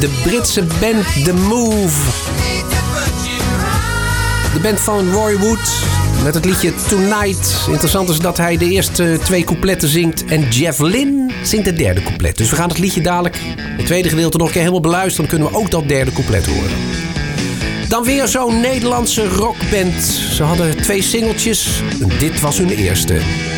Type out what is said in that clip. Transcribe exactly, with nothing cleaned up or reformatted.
De Britse band The Move. De band van Roy Wood met het liedje Tonight. Interessant is dat hij de eerste twee coupletten zingt en Jeff Lynne zingt het derde couplet. Dus we gaan het liedje dadelijk, het tweede gedeelte, nog een keer helemaal beluisteren. Dan kunnen we ook dat derde couplet horen. Dan weer zo'n Nederlandse rockband. Ze hadden twee singeltjes en dit was hun eerste.